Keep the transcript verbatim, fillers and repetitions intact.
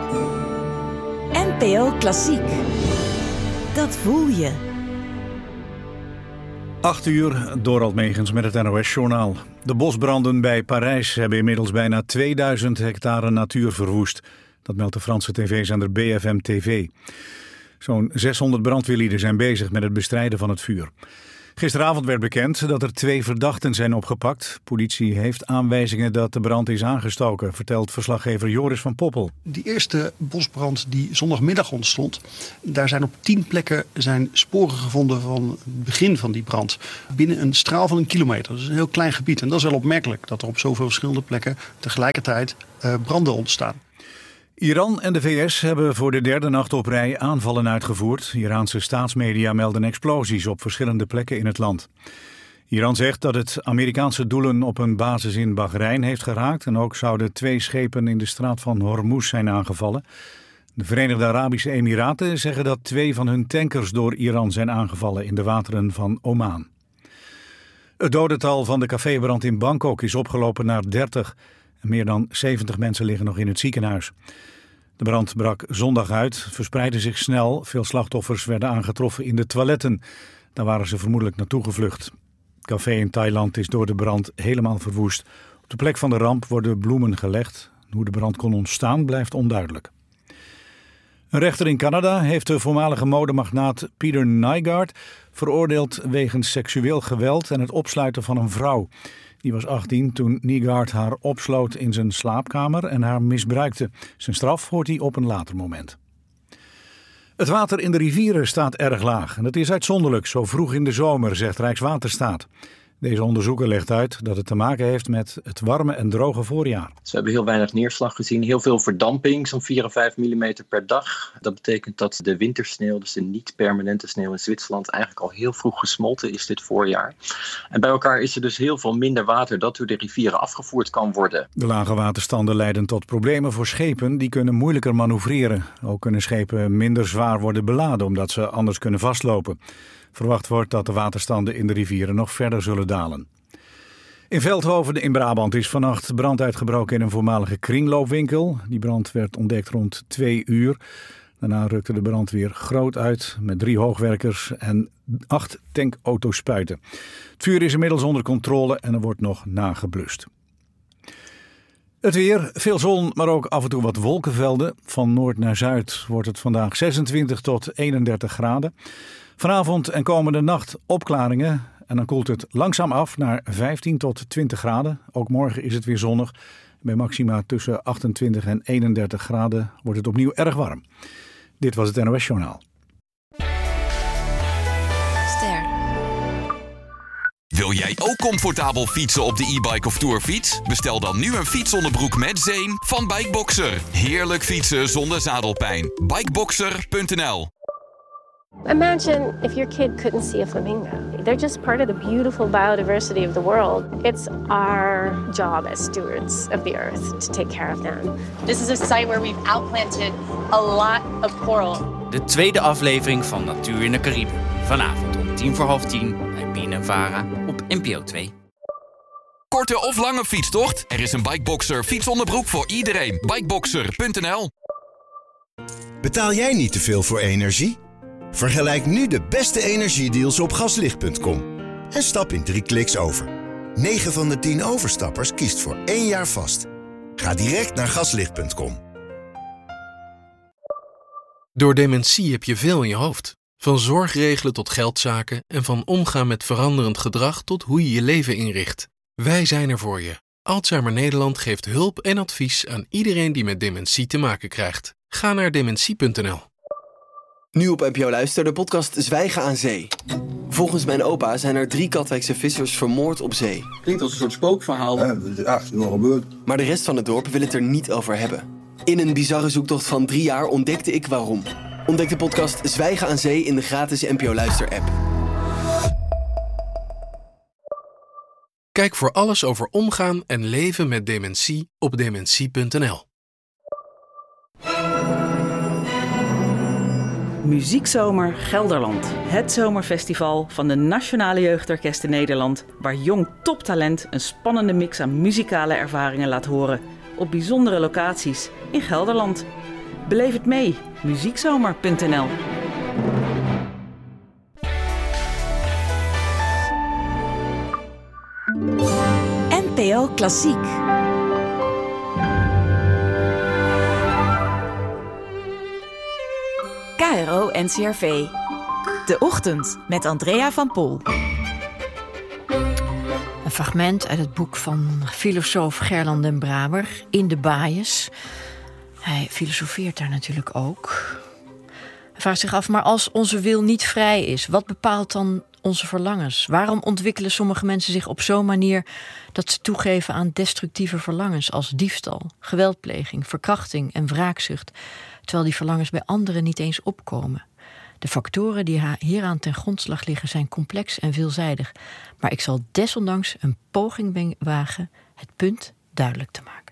N P O Klassiek. Dat voel je. Acht uur, Dorald Megens met het N O S-journaal. De bosbranden bij Parijs hebben inmiddels bijna tweeduizend hectare natuur verwoest. Dat meldt de Franse tv-zender B F M T V. Zo'n zeshonderd brandweerlieden zijn bezig met het bestrijden van het vuur. Gisteravond werd bekend dat er twee verdachten zijn opgepakt. Politie heeft aanwijzingen dat de brand is aangestoken, vertelt verslaggever Joris van Poppel. Die eerste bosbrand die zondagmiddag ontstond, daar zijn op tien plekken zijn sporen gevonden van het begin van die brand. Binnen een straal van een kilometer. Dat is een heel klein gebied. En dat is wel opmerkelijk dat er op zoveel verschillende plekken tegelijkertijd uh, branden ontstaan. Iran en de V S hebben voor de derde nacht op rij aanvallen uitgevoerd. Iraanse staatsmedia melden explosies op verschillende plekken in het land. Iran zegt dat het Amerikaanse doelen op een basis in Bahrein heeft geraakt. En ook zouden twee schepen in de straat van Hormuz zijn aangevallen. De Verenigde Arabische Emiraten zeggen dat twee van hun tankers door Iran zijn aangevallen in de wateren van Oman. Het dodental van de cafébrand in Bangkok is opgelopen naar dertig. En meer dan zeventig mensen liggen nog in het ziekenhuis. De brand brak zondag uit, verspreidde zich snel. Veel slachtoffers werden aangetroffen in de toiletten. Daar waren ze vermoedelijk naartoe gevlucht. Het café in Thailand is door de brand helemaal verwoest. Op de plek van de ramp worden bloemen gelegd. Hoe de brand kon ontstaan blijft onduidelijk. Een rechter in Canada heeft de voormalige modemagnaat Peter Nygard veroordeeld wegens seksueel geweld en het opsluiten van een vrouw. Die was achttien toen Nygard haar opsloot in zijn slaapkamer en haar misbruikte. Zijn straf hoort hij op een later moment. Het water in de rivieren staat erg laag. En dat is uitzonderlijk, zo vroeg in de zomer, zegt Rijkswaterstaat. Deze onderzoeker legt uit dat het te maken heeft met het warme en droge voorjaar. Dus we hebben heel weinig neerslag gezien, heel veel verdamping, zo'n vier à vijf millimeter per dag. Dat betekent dat de wintersneeuw, dus de niet-permanente sneeuw in Zwitserland, eigenlijk al heel vroeg gesmolten is dit voorjaar. En bij elkaar is er dus heel veel minder water dat door de rivieren afgevoerd kan worden. De lage waterstanden leiden tot problemen voor schepen die kunnen moeilijker manoeuvreren. Ook kunnen schepen minder zwaar worden beladen omdat ze anders kunnen vastlopen. Verwacht wordt dat de waterstanden in de rivieren nog verder zullen dalen. In Veldhoven in Brabant is vannacht brand uitgebroken in een voormalige kringloopwinkel. Die brand werd ontdekt rond twee uur. Daarna rukte de brandweer groot uit met drie hoogwerkers en acht tankauto's-spuiten. Het vuur is inmiddels onder controle en er wordt nog nageblust. Het weer, veel zon, maar ook af en toe wat wolkenvelden. Van noord naar zuid wordt het vandaag zesentwintig tot eenendertig graden. Vanavond en komende nacht opklaringen en dan koelt het langzaam af naar vijftien tot twintig graden. Ook morgen is het weer zonnig. Bij maxima tussen achtentwintig en eenendertig graden wordt het opnieuw erg warm. Dit was het N O S-journaal. Ster. Wil jij ook comfortabel fietsen op de e-bike of tourfiets? Bestel dan nu een fietsonderbroek met zeem van Bikeboxer. Heerlijk fietsen zonder zadelpijn. Bikeboxer punt n l. Imagine if your kid couldn't see a flamingo. They're just part of the beautiful biodiversity of the world. It's our job as stewards of the earth to take care of them. This is a site where we've outplanted a lot of coral. De tweede aflevering van Natuur in de Cariben. Vanavond om tien voor half tien bij B N N Vara op N P O twee. Korte of lange fietstocht? Er is een Bikeboxer fietsonderbroek voor iedereen. Bikeboxer punt n l. Betaal jij niet te veel voor energie? Vergelijk nu de beste energiedeals op gaslicht punt com en stap in drie kliks over. negen van de tien overstappers kiest voor één jaar vast. Ga direct naar gaslicht punt com. Door dementie heb je veel in je hoofd. Van zorg regelen tot geldzaken en van omgaan met veranderend gedrag tot hoe je je leven inricht. Wij zijn er voor je. Alzheimer Nederland geeft hulp en advies aan iedereen die met dementie te maken krijgt. Ga naar dementie punt n l. Nu op N P O Luister, de podcast Zwijgen aan Zee. Volgens mijn opa zijn er drie Katwijkse vissers vermoord op zee. Klinkt als een soort spookverhaal. Ja, dat is echt nog gebeurd. Maar de rest van het dorp wil het er niet over hebben. In een bizarre zoektocht van drie jaar ontdekte ik waarom. Ontdek de podcast Zwijgen aan Zee in de gratis N P O Luister-app. Kijk voor alles over omgaan en leven met dementie op dementie punt n l. Muziekzomer Gelderland. Het zomerfestival van de Nationale Jeugdorkesten Nederland, waar jong toptalent een spannende mix aan muzikale ervaringen laat horen op bijzondere locaties in Gelderland. Beleef het mee. muziekzomer punt n l. N P O Klassiek. K R O N C R V. De Ochtend met Andrea van Pol. Een fragment uit het boek van filosoof Gerlanden den Braber, In de Bias. Hij filosofeert daar natuurlijk ook. Hij vraagt zich af, maar als onze wil niet vrij is, wat bepaalt dan onze verlangens? Waarom ontwikkelen sommige mensen zich op zo'n manier dat ze toegeven aan destructieve verlangens als diefstal, geweldpleging, verkrachting en wraakzucht, terwijl die verlangens bij anderen niet eens opkomen? De factoren die hieraan ten grondslag liggen zijn complex en veelzijdig, maar ik zal desondanks een poging wagen het punt duidelijk te maken.